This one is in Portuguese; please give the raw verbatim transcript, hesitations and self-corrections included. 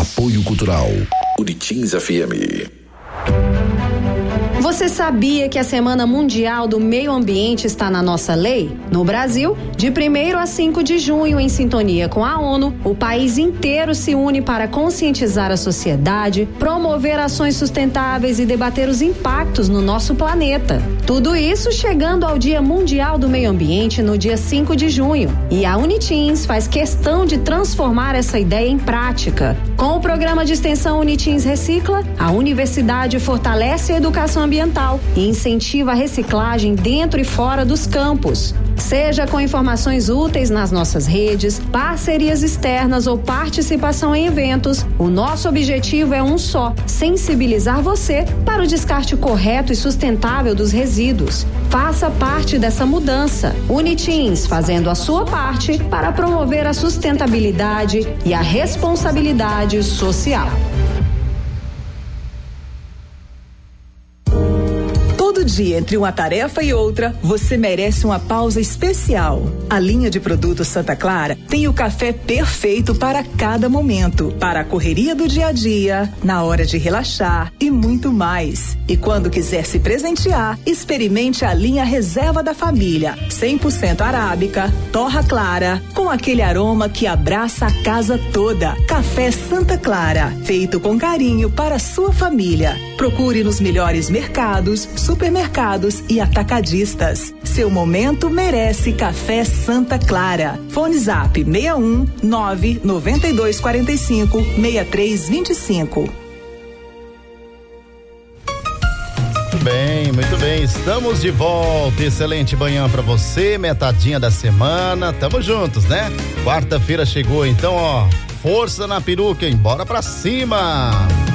Apoio Cultural Unitins F M. Você sabia que a Semana Mundial do Meio Ambiente está na nossa lei? No Brasil, de primeiro a cinco de junho, em sintonia com a ONU, o país inteiro se une para conscientizar a sociedade, promover ações sustentáveis e debater os impactos no nosso planeta. Tudo isso chegando ao Dia Mundial do Meio Ambiente no dia cinco de junho. E a Unitins faz questão de transformar essa ideia em prática. Com o programa de extensão Unitins Recicla, a universidade fortalece a educação ambiental ambiental e incentiva a reciclagem dentro e fora dos campos. Seja com informações úteis nas nossas redes, parcerias externas ou participação em eventos, o nosso objetivo é um só: sensibilizar você para o descarte correto e sustentável dos resíduos. Faça parte dessa mudança. Unitins, fazendo a sua parte para promover a sustentabilidade e a responsabilidade social. Todo dia, entre uma tarefa e outra, você merece uma pausa especial. A linha de produtos Santa Clara tem o café perfeito para cada momento, para a correria do dia a dia, na hora de relaxar e muito mais. E quando quiser se presentear, experimente a linha Reserva da Família, cem por cento arábica, torra clara, com aquele aroma que abraça a casa toda. Café Santa Clara, feito com carinho para a sua família. Procure nos melhores mercados, supermercados e atacadistas. Seu momento merece Café Santa Clara. Fone Zap seis um nove nove dois quatro cinco seis três dois cinco. Muito bem, muito bem. Estamos de volta. Excelente manhã pra você, metadinha da semana. Tamo juntos, né? Quarta-feira chegou, então, ó, força na peruca, embora pra cima.